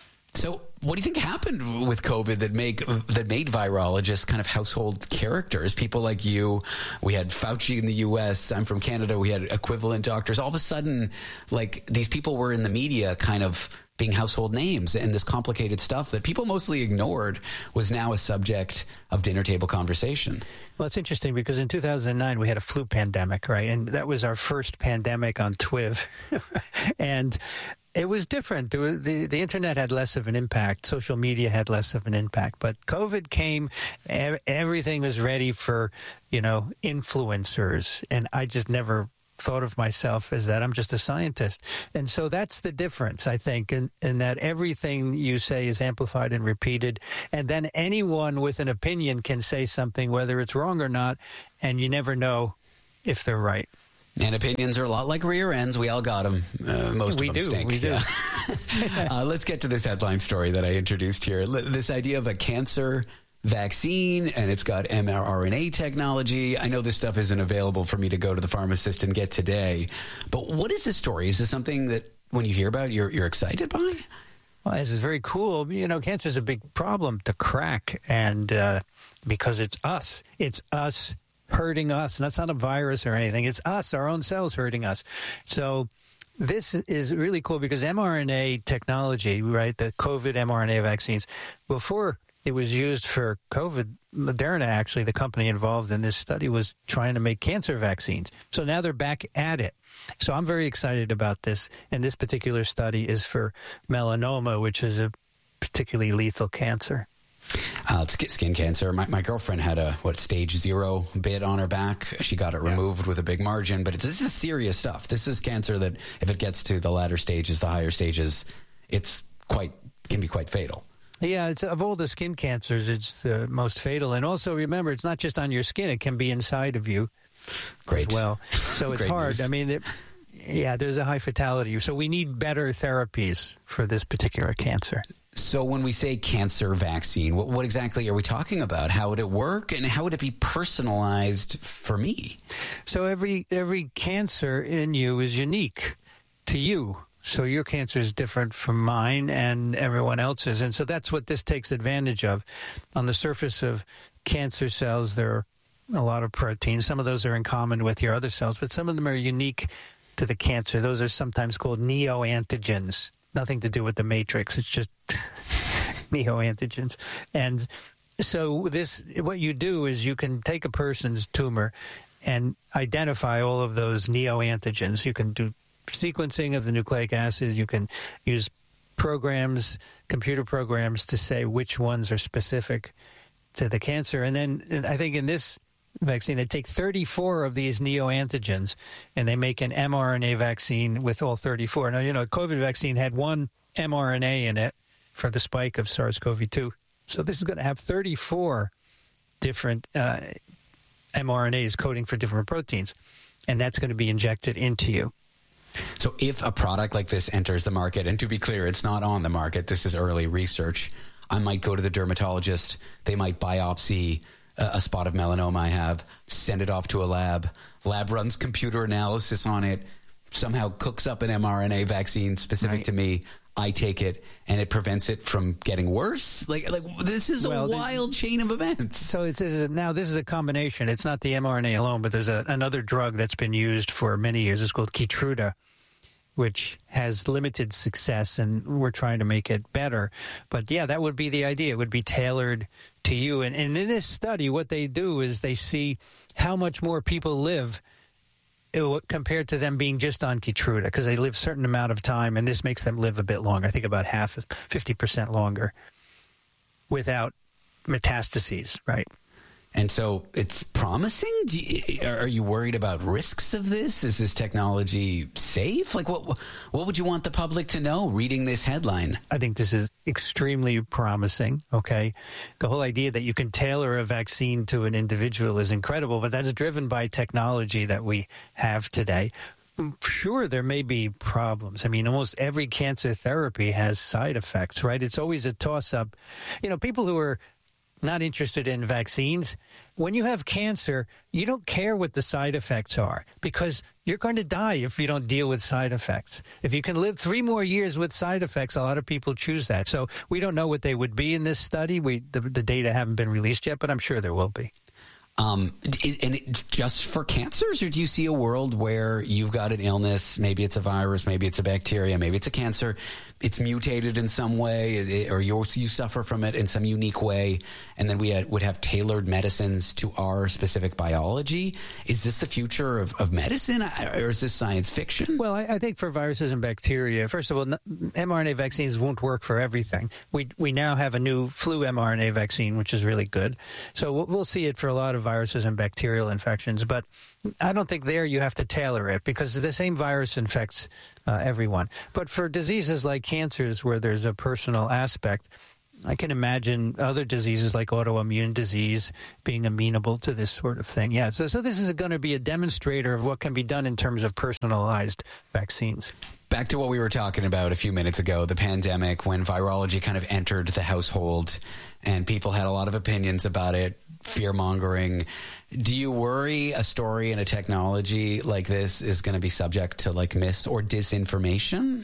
So what do you think happened with COVID that make that made virologists kind of household characters? People like you, we had Fauci in the U S, I'm from Canada, we had equivalent doctors. All of a sudden, like, these people were in the media kind of being household names, and this complicated stuff that people mostly ignored was now a subject of dinner table conversation. Well, it's interesting because in two thousand nine we had a flu pandemic, right? And that was our first pandemic on Twiv. And It was different. There was, the, the internet had less of an impact. Social media had less of an impact. But COVID came, ev- everything was ready for, you know, influencers. And I just never thought of myself as that. I'm just a scientist. And so that's the difference, I think, in, in that everything you say is amplified and repeated. And then anyone with an opinion can say something, whether it's wrong or not, and you never know if they're right. And opinions are a lot like rear ends. We all got them. Uh, most we of them do, stink. We do. Yeah. uh, let's get to this headline story that I introduced here. This idea of a cancer vaccine, and it's got mRNA technology. I know this stuff isn't available for me to go to the pharmacist and get today. But what is this story? Is this something that when you hear about, you're, you're excited by? Well, this is very cool. You know, cancer is a big problem to crack, and uh, because it's us. It's us. hurting us. And that's not a virus or anything. It's us, our own cells hurting us. So this is really cool because mRNA technology, right, the COVID mRNA vaccines, before it was used for COVID, Moderna, actually, the company involved in this study, was trying to make cancer vaccines. So now they're back at it. So I'm very excited about this. And this particular study is for melanoma, which is a particularly lethal cancer. Uh, skin cancer. My, my girlfriend had a, what, stage zero bit on her back. She got it removed yeah. with a big margin. But it's, this is serious stuff. This is cancer that, if it gets to the latter stages, the higher stages, it's quite can be quite fatal. Yeah, it's, of all the skin cancers, it's the most fatal. And also, remember, it's not just on your skin. It can be inside of you Great. as well. So it's hard. News. I mean, it, yeah, there's a high fatality. So we need better therapies for this particular cancer. So when we say cancer vaccine, what, what exactly are we talking about? How would it work, and how would it be personalized for me? So every every cancer in you is unique to you. So your cancer is different from mine and everyone else's. And so that's what this takes advantage of. On the surface of cancer cells, there are a lot of proteins. Some of those are in common with your other cells, but some of them are unique to the cancer. Those are sometimes called neoantigens. Nothing to do with the matrix. It's just neoantigens. And so this, what you do is you can take a person's tumor and identify all of those neoantigens. You can do sequencing of the nucleic acid. You can use programs, computer programs, to say which ones are specific to the cancer. And then I think in this vaccine, they take thirty-four of these neoantigens and they make an mRNA vaccine with all thirty-four. Now, you know, COVID vaccine had one mRNA in it for the spike of SARS-C o V two. So this is going to have thirty-four different uh, mRNAs coding for different proteins. And that's going to be injected into you. So if a product like this enters the market, and to be clear, it's not on the market, this is early research, I might go to the dermatologist, they might biopsy a spot of melanoma I have, send it off to a lab. Lab runs computer analysis on it, somehow cooks up an mRNA vaccine specific right. to me. I take it, and it prevents it from getting worse. Like, like this is well, a wild the, chain of events. So it's, it's now this is a combination. It's not the mRNA alone, but there's a, another drug that's been used for many years. It's called Keytruda, which has limited success, and we're trying to make it better. But yeah, that would be the idea. It would be tailored to you. And, and in this study, what they do is they see how much more people live compared to them being just on Keytruda, because they live a certain amount of time, and this makes them live a bit longer. I think about half, fifty percent longer without metastases, right? And so it's promising? Do you, are you worried about risks of this? Is this technology safe? Like, what what would you want the public to know reading this headline? I think this is extremely promising, okay? The whole idea that you can tailor a vaccine to an individual is incredible, but that's driven by technology that we have today. Sure, there may be problems. I mean, almost every cancer therapy has side effects, right? It's always a toss-up. You know, people who are not interested in vaccines, when you have cancer, you don't care what the side effects are because you're going to die if you don't deal with side effects. If you can live three more years with side effects, a lot of people choose that. So we don't know what they would be in this study. We the, the data haven't been released yet, but I'm sure there will be. Um, and it, just for cancers, or do you see a world where you've got an illness, maybe it's a virus, maybe it's a bacteria, maybe it's a cancer, it's mutated in some way, or you you suffer from it in some unique way, and then we had, would have tailored medicines to our specific biology? Is this the future of, of medicine, or is this science fiction? Well, I, I think for viruses and bacteria, first of all, mRNA vaccines won't work for everything. We we now have a new flu mRNA vaccine, which is really good. So we'll, we'll see it for a lot of viruses and bacterial infections, but I don't think there you have to tailor it, because the same virus infects uh, everyone. But for diseases like cancers, where there's a personal aspect, I can imagine other diseases like autoimmune disease being amenable to this sort of thing. Yeah, so, so this is going to be a demonstrator of what can be done in terms of personalized vaccines. Back to what we were talking about a few minutes ago, the pandemic, when virology kind of entered the household and people had a lot of opinions about it, fear-mongering. Do you worry a story and a technology like this is going to be subject to like mis or disinformation?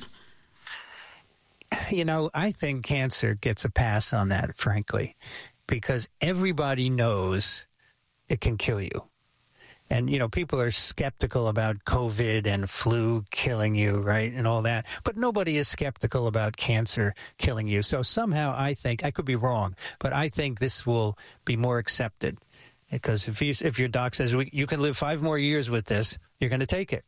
You know, I think cancer gets a pass on that, frankly, because everybody knows it can kill you. And, you know, people are skeptical about COVID and flu killing you, right, and all that. But nobody is skeptical about cancer killing you. So somehow I think, I could be wrong, but I think this will be more accepted. Because if you, if your doc says you can live five more years with this, you're going to take it.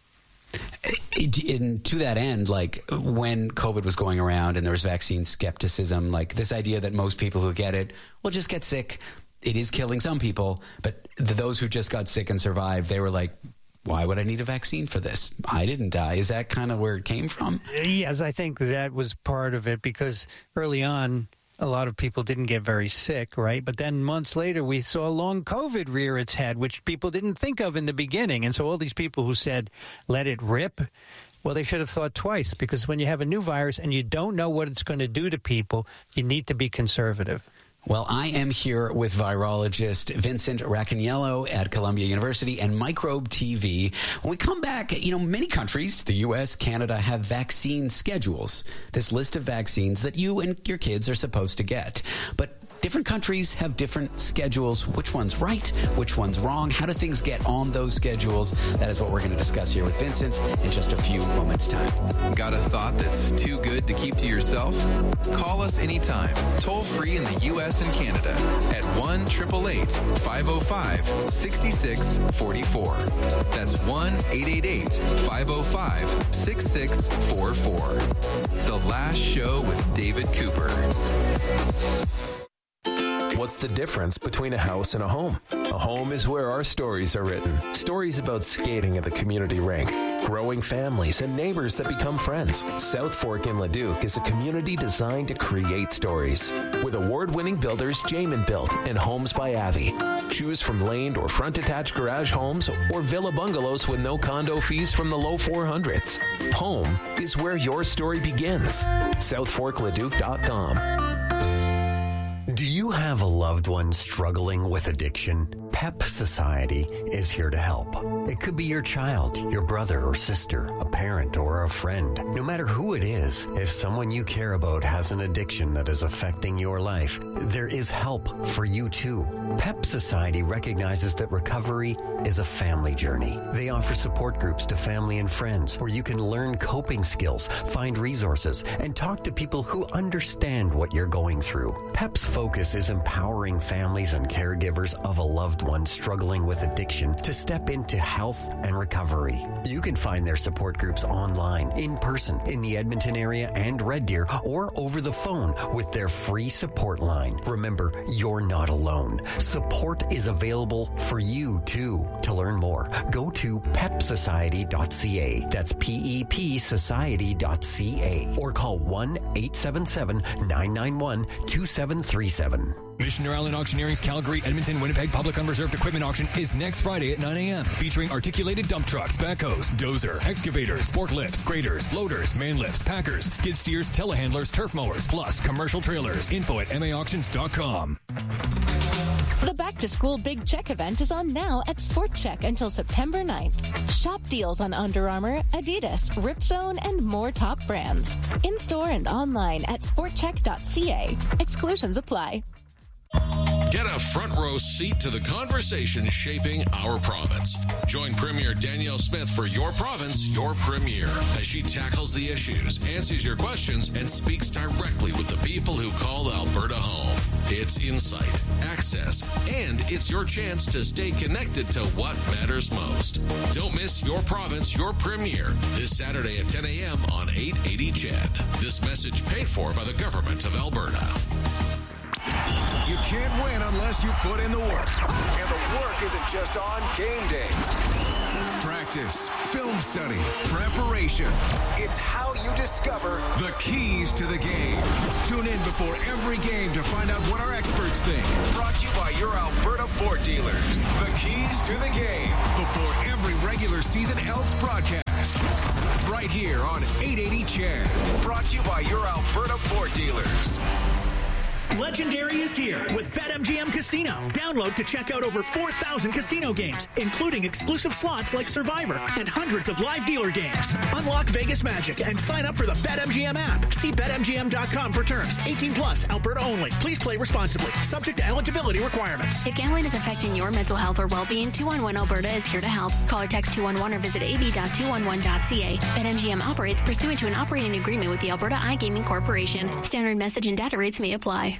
And to that end, like when COVID was going around and there was vaccine skepticism, like this idea that most people who get it will just get sick. It is killing some people, but the, those who just got sick and survived, they were like, why would I need a vaccine for this? I didn't die. Is that kind of where it came from? Yes, I think that was part of it, because early on, a lot of people didn't get very sick, right? But then months later, we saw long COVID rear its head, which people didn't think of in the beginning. And so all these people who said, let it rip, well, they should have thought twice, because when you have a new virus and you don't know what it's going to do to people, you need to be conservative. Well, I am here with virologist Vincent Racaniello at Columbia University and Microbe T V. When we come back, you know, many countries, the U S, Canada, have vaccine schedules, this list of vaccines that you and your kids are supposed to get. But different countries have different schedules. Which one's right? Which one's wrong? How do things get on those schedules? That is what we're going to discuss here with Vincent in just a few moments' time. Got a thought that's too good to keep to yourself? Call us anytime, toll free in the U S and Canada at one eight eight eight, five oh five, six six four four. That's one eight eight eight, five oh five, six six four four. The Last Show with David Cooper. What's the difference between a house and a home? A home is where our stories are written. Stories about skating at the community rink, growing families, and neighbors that become friends. South Fork in Leduc is a community designed to create stories. With award-winning builders Jamin Built and Homes by Avi. Choose from laned or front-attached garage homes or villa bungalows with no condo fees from the low four hundreds. Home is where your story begins. south fork leduc dot com. Do you have a loved one struggling with addiction? PEP Society is here to help. It could be your child, your brother or sister, a parent or a friend. No matter who it is, if someone you care about has an addiction that is affecting your life, there is help for you too. PEP Society recognizes that recovery is a family journey. They offer support groups to family and friends where you can learn coping skills, find resources, and talk to people who understand what you're going through. PEP's focus is empowering families and caregivers of a loved one struggling with addiction to step into health and recovery. You can find their support groups online, in person, in the Edmonton area and Red Deer, or over the phone with their free support line. Remember, you're not alone. Support is available for you too. To learn more, go to pep society dot c a. That's P E P society dot c a. Or call one eight seven seven, nine nine one, two seven three seven. Missioner Island Auctioneering's Calgary, Edmonton, Winnipeg Public Unreserved Equipment Auction is next Friday at nine a.m. featuring articulated dump trucks, backhoes, dozer, excavators, forklifts, graders, loaders, man lifts, packers, skid steers, telehandlers, turf mowers, plus commercial trailers. Info at m a auctions dot com. The Back to School Big Check event is on now at Sport Check until September ninth. Shop deals on Under Armour, Adidas, Ripzone, and more top brands. In-store and online at sport check dot c a. Exclusions apply. Get a front row seat to the conversation shaping our province. Join Premier Danielle Smith for Your Province, Your Premier, as she tackles the issues, answers your questions, and speaks directly with the people who call Alberta home. It's insight, access, and it's your chance to stay connected to what matters most. Don't miss Your Province, Your Premier this Saturday at ten a.m. on eight eighty C H E D. This message paid for by the Government of Alberta. You can't win unless you put in the work. And the work isn't just on game day. Practice, film study, preparation. It's how you discover the keys to the game. Tune in before every game to find out what our experts think. Brought to you by your Alberta Ford dealers. The keys to the game before every regular season Elks broadcast. Right here on eight eighty C H E D. Brought to you by your Alberta Ford dealers. Legendary is here with BetMGM Casino. Download to check out over four thousand casino games, including exclusive slots like Survivor and hundreds of live dealer games. Unlock Vegas magic and sign up for the BetMGM app. See Bet M G M dot com for terms. eighteen plus, Alberta only. Please play responsibly. Subject to eligibility requirements. If gambling is affecting your mental health or well-being, two one one Alberta is here to help. Call or text two one one or visit a b dot two one one dot c a. BetMGM operates pursuant to an operating agreement with the Alberta iGaming Corporation. Standard message and data rates may apply.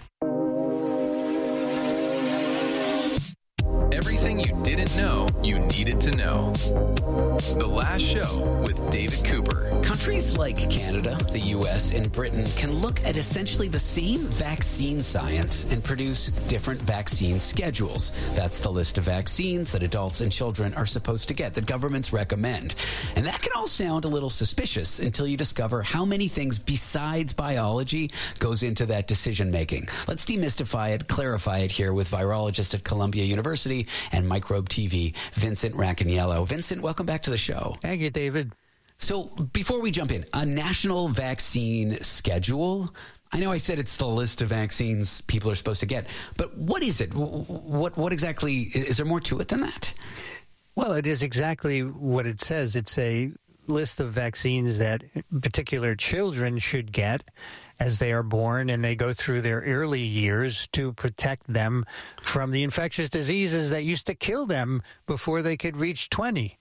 Everything you didn't know you needed to know. The Last Show with David Cooper. Countries like Canada, the U S, and Britain can look at essentially the same vaccine science and produce different vaccine schedules. That's the list of vaccines that adults and children are supposed to get that governments recommend. And that can all sound a little suspicious until you discover how many things besides biology goes into that decision making. Let's demystify it, clarify it here with virologist at Columbia University and Microbe T V, Vincent Racaniello. Vincent, welcome back to the show. Thank you, David. So before we jump in, a national vaccine schedule. I know I said it's the list of vaccines people are supposed to get, but what is it? What what exactly, is there more to it than that? Well, it is exactly what it says. It's a list of vaccines that particular children should get as they are born and they go through their early years to protect them from the infectious diseases that used to kill them before they could reach twenty.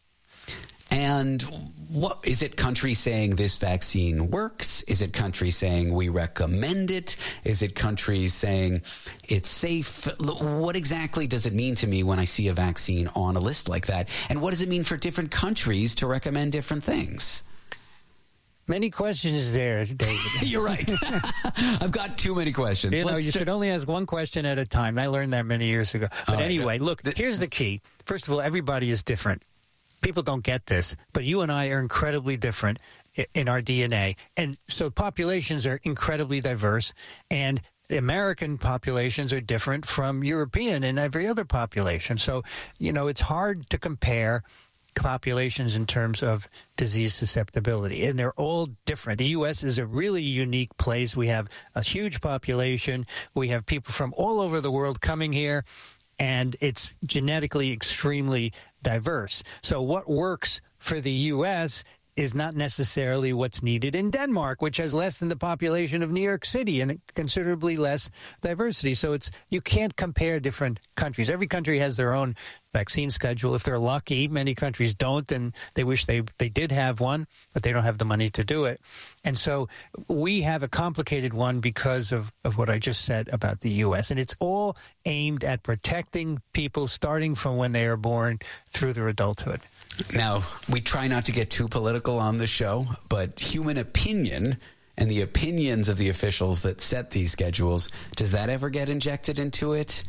And what is it? Countries saying this vaccine works? Is it countries saying we recommend it? Is it countries saying it's safe? What exactly does it mean to me when I see a vaccine on a list like that? And what does it mean for different countries to recommend different things? Many questions there, David. You're right. I've got too many questions. You know, Let's you st- should only ask one question at a time. I learned that many years ago. But right. anyway, look, here's the key. First of all, everybody is different. People don't get this, but you and I are incredibly different in our D N A. And so populations are incredibly diverse, and American populations are different from European and every other population. So, you know, it's hard to compare populations in terms of disease susceptibility, and they're all different. The U S is a really unique place. We have a huge population. We have people from all over the world coming here, and it's genetically extremely diverse. So what works for the U S is not necessarily what's needed in Denmark, which has less than the population of New York City and considerably less diversity. So it's you can't compare different countries. Every country has their own vaccine schedule. If they're lucky, many countries don't, and they wish they, they did have one, but they don't have the money to do it. And so we have a complicated one because of, of what I just said about the U S. And it's all aimed at protecting people starting from when they are born through their adulthood. Now, we try not to get too political on the show, but human opinion and the opinions of the officials that set these schedules, does that ever get injected into it?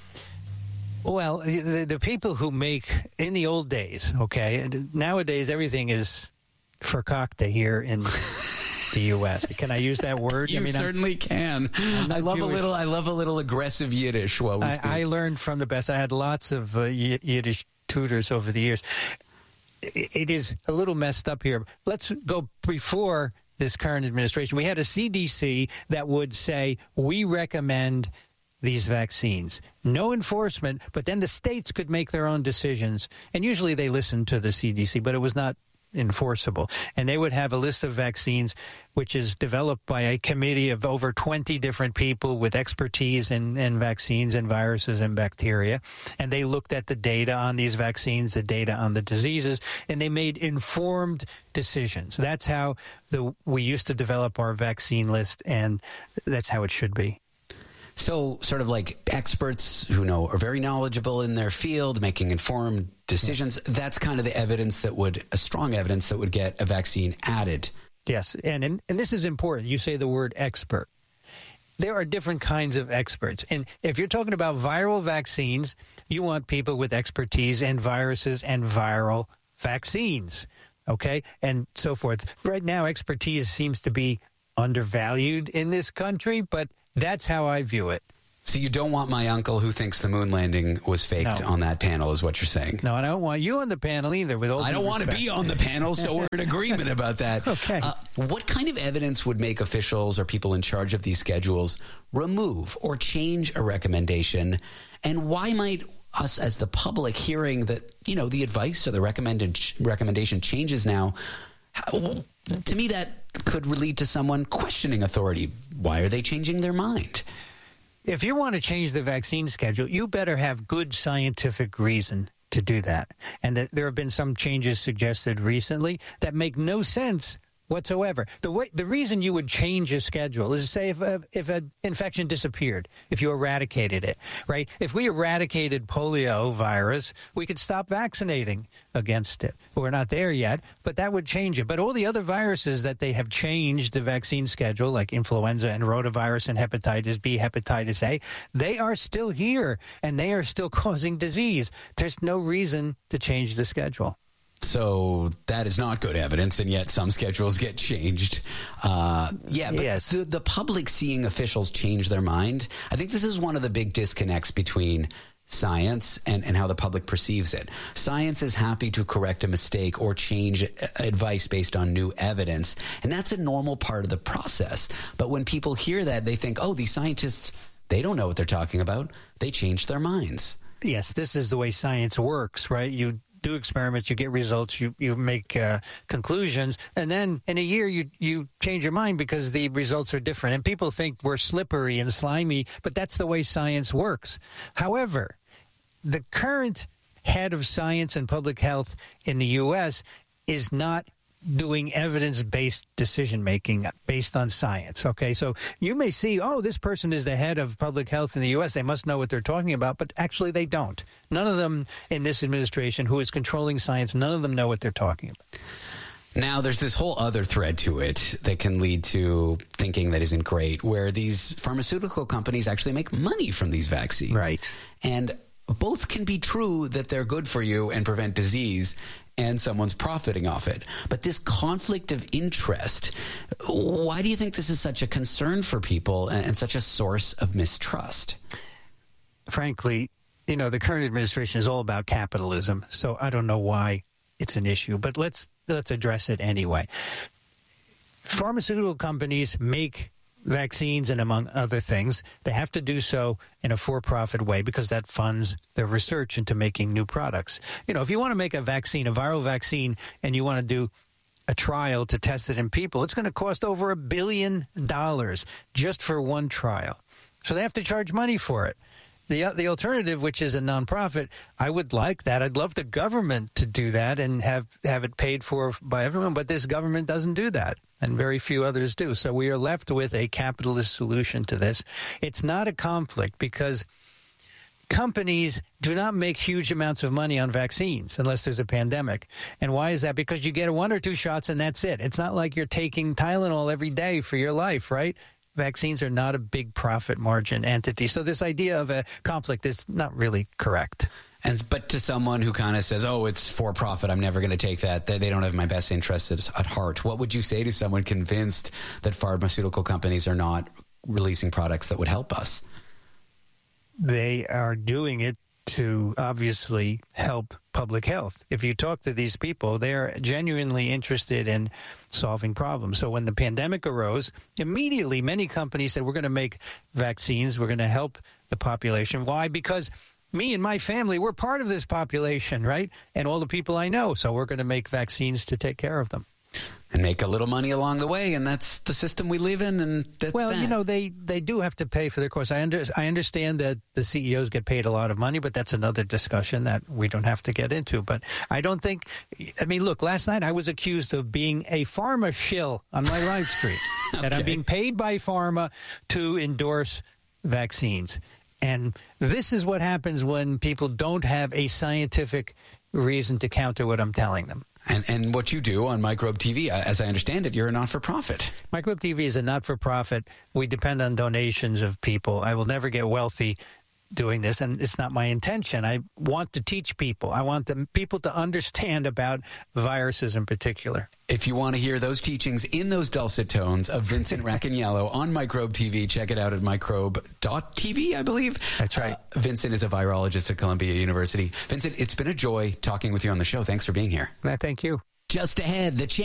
Well, the, the people who make, in the old days, okay, nowadays everything is verkakte here in the U S. Can I use that word? You I mean, certainly I'm, can. I'm I love Jewish. a little. I love a little aggressive Yiddish while we I, speak. I learned from the best. I had lots of uh, Yiddish tutors over the years. It is a little messed up here. Let's go before this current administration. We had a C D C that would say, we recommend these vaccines. No enforcement, but then the states could make their own decisions. And usually they listened to the C D C, but it was not enforceable. And they would have a list of vaccines which is developed by a committee of over twenty different people with expertise in, in vaccines and viruses and bacteria. And they looked at the data on these vaccines, the data on the diseases, and they made informed decisions. That's how the we used to develop our vaccine list, and that's how it should be. So sort of like experts who know are very knowledgeable in their field, making informed decisions. Yes. That's kind of the evidence that would, a strong evidence that would get a vaccine added. Yes. And, and, and this is important. You say the word expert. There are different kinds of experts. And if you're talking about viral vaccines, you want people with expertise in viruses and viral vaccines. Okay. And so forth. Right now, expertise seems to be undervalued in this country, but that's how I view it. So you don't want my uncle who thinks the moon landing was faked no. on that panel is what you're saying? No, I don't want you on the panel either. With all I don't want to be on the panel, so we're in agreement about that. Okay. Uh, what kind of evidence would make officials or people in charge of these schedules remove or change a recommendation? And why might us as the public hearing that, you know, the advice or the recommended recommendation changes now, how, to me that could lead to someone questioning authority. Why are they changing their mind? If you want to change the vaccine schedule, you better have good scientific reason to do that. And that there have been some changes suggested recently that make no sense whatsoever. The way, the reason you would change a schedule is to say if a, if an infection disappeared, if you eradicated it, right? If we eradicated polio virus, we could stop vaccinating against it. We're not there yet, but that would change it. But all the other viruses that they have changed the vaccine schedule, like influenza and rotavirus and hepatitis B, hepatitis A, they are still here and they are still causing disease. There's no reason to change the schedule. So that is not good evidence, and yet some schedules get changed. Uh, yeah, but yes. the, the public seeing officials change their mind, I think this is one of the big disconnects between science and, and how the public perceives it. Science is happy to correct a mistake or change advice based on new evidence, and that's a normal part of the process. But when people hear that, they think, oh, these scientists, they don't know what they're talking about. They changed their minds. Yes, this is the way science works, right? You do experiments, you get results, you, you make uh, conclusions, and then in a year you, you change your mind because the results are different. And people think we're slippery and slimy, but that's the way science works. However, the current head of science and public health in the U S is not doing evidence-based decision-making based on science, okay? So you may see, oh, this person is the head of public health in the U S. They must know what they're talking about, but actually they don't. None of them in this administration who is controlling science, none of them know what they're talking about. Now, there's this whole other thread to it that can lead to thinking that isn't great, where these pharmaceutical companies actually make money from these vaccines. Right. And both can be true that they're good for you and prevent disease, and someone's profiting off it. But this conflict of interest, why do you think this is such a concern for people and, and such a source of mistrust? Frankly, you know, the current administration is all about capitalism, so I don't know why it's an issue, but let's let's address it anyway. Pharmaceutical companies make vaccines, and among other things, they have to do so in a for-profit way because that funds their research into making new products. You know, if you want to make a vaccine, a viral vaccine, and you want to do a trial to test it in people, it's going to cost over a billion dollars just for one trial. So they have to charge money for it. The the alternative, which is a nonprofit, I would like that. I'd love the government to do that and have, have it paid for by everyone, but this government doesn't do that, and very few others do. So we are left with a capitalist solution to this. It's not a conflict because companies do not make huge amounts of money on vaccines unless there's a pandemic. And why is that? Because you get one or two shots and that's it. It's not like you're taking Tylenol every day for your life, right? Vaccines are not a big profit margin entity. So this idea of a conflict is not really correct. And but to someone who kind of says, oh, it's for profit, I'm never going to take that, they, they don't have my best interests at, at heart, what would you say to someone convinced that pharmaceutical companies are not releasing products that would help us? They are doing it to obviously help public health. If you talk to these people, they are genuinely interested in solving problems. So when the pandemic arose, immediately many companies said, we're going to make vaccines, we're going to help the population. Why? Because me and my family, we're part of this population, right? And all the people I know. So we're going to make vaccines to take care of them. And make a little money along the way, and that's the system we live in, and that's Well, that. you know, they, they do have to pay for their course. I, under, I understand that the C E Os get paid a lot of money, but that's another discussion that we don't have to get into. But I don't think, I mean, look, last night I was accused of being a pharma shill on my live stream, okay. That I'm being paid by pharma to endorse vaccines. And this is what happens when people don't have a scientific reason to counter what I'm telling them. And and what you do on Microbe T V, as I understand it, you're a not-for-profit. Microbe T V is a not-for-profit. We depend on donations of people. I will never get wealthy doing this, and it's not my intention. I want to teach people. I want them, people to understand about viruses in particular. If you want to hear those teachings in those dulcet tones of Vincent Racaniello on Microbe T V, check it out at microbe dot t v, I believe. That's right. Uh, Vincent is a virologist at Columbia University. Vincent, it's been a joy talking with you on the show. Thanks for being here. Thank you. Just ahead, the chance